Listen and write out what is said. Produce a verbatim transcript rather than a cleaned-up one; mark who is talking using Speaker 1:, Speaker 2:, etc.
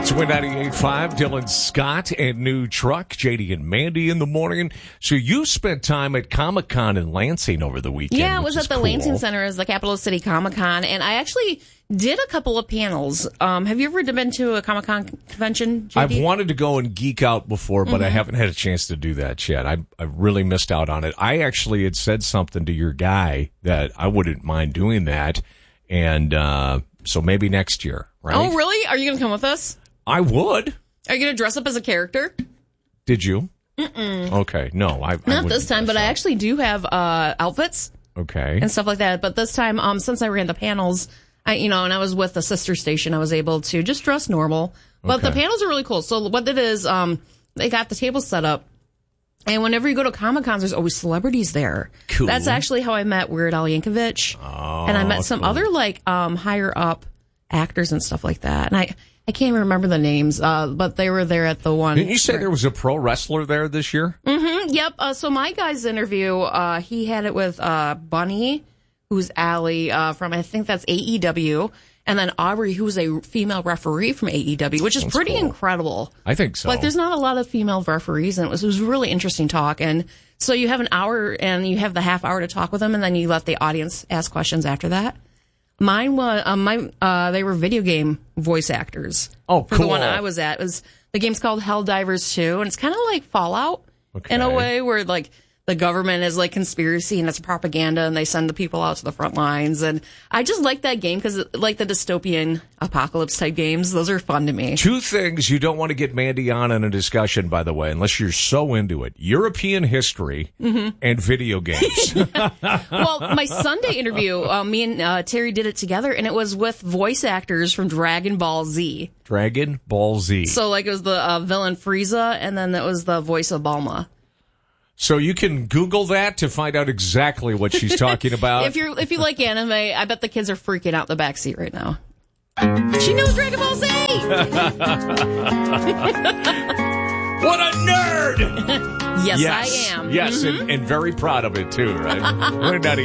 Speaker 1: It's Win ninety-eight point five, Dylan Scott and New Truck, J D and Mandy in the morning. So you spent time at Comic-Con in Lansing over the weekend.
Speaker 2: Yeah, I was at the
Speaker 1: cool.
Speaker 2: Lansing Center as the Capital City Comic-Con, and I actually did a couple of panels. Um, have you ever been to a Comic-Con convention, J D?
Speaker 1: I've wanted to go and geek out before, but mm-hmm. I haven't had a chance to do that yet. I I really missed out on it. I actually had said something to your guy that I wouldn't mind doing that, and uh, so maybe next year, right?
Speaker 2: Oh, really? Are you going to come with us?
Speaker 1: I would.
Speaker 2: Are you going to dress up as a character?
Speaker 1: Did you?
Speaker 2: Mm-mm.
Speaker 1: Okay, no. I,
Speaker 2: Not
Speaker 1: I
Speaker 2: this time, but
Speaker 1: up.
Speaker 2: I actually do have uh, outfits.
Speaker 1: Okay.
Speaker 2: And stuff like that. But this time, um, since I ran the panels, I, you know, and I was with the sister station, I was able to just dress normal. But
Speaker 1: okay.
Speaker 2: the panels are really cool. So what it is, um, they got the tables set up. And whenever you go to Comic-Cons, there's always celebrities there.
Speaker 1: Cool.
Speaker 2: That's actually how I met Weird Al Yankovic.
Speaker 1: Oh,
Speaker 2: and I met some
Speaker 1: cool.
Speaker 2: other, like, um, higher up actors and stuff like that. And I... I can't even remember the names, uh, but they were there at the one.
Speaker 1: Didn't you say there was a pro wrestler there this year?
Speaker 2: Mm-hmm. Yep. Uh, so my guy's interview, uh, he had it with uh, Bunny, who's Allie uh, from, I think that's A E W, and then Aubrey, who's a female referee from A E W, which is
Speaker 1: That's
Speaker 2: pretty
Speaker 1: cool.
Speaker 2: incredible.
Speaker 1: I think so.
Speaker 2: Like, there's not a lot of female referees, and it was, it was a really interesting talk. And so you have an hour, and you have the half hour to talk with them, and then you let the audience ask questions after that. Mine was, um, my, uh, they were video game voice actors.
Speaker 1: Oh,
Speaker 2: for
Speaker 1: cool.
Speaker 2: the one I was at. It was, the game's called Helldivers two, and it's kind of like Fallout
Speaker 1: okay.
Speaker 2: in a way where, like, the government is like conspiracy and it's propaganda and they send the people out to the front lines. And I just like that game because, like, the dystopian apocalypse type games, those are fun to me.
Speaker 1: Two things you don't want to get Mandy on in a discussion, by the way, unless you're so into it. European history mm-hmm. and video games.
Speaker 2: Well, my Sunday interview, uh, me and uh, Terry did it together, and it was with voice actors from Dragon Ball Z.
Speaker 1: Dragon Ball Z.
Speaker 2: So, like, it was the uh, villain Frieza, and then it was the voice of Bulma.
Speaker 1: So you can Google that to find out exactly what she's talking about.
Speaker 2: If you're if you like anime, I bet the kids are freaking out in the backseat right now. She knows Dragon Ball Z!
Speaker 1: What a nerd!
Speaker 2: yes,
Speaker 1: yes,
Speaker 2: I am.
Speaker 1: Yes,
Speaker 2: mm-hmm.
Speaker 1: and, and very proud of it, too, right? We're not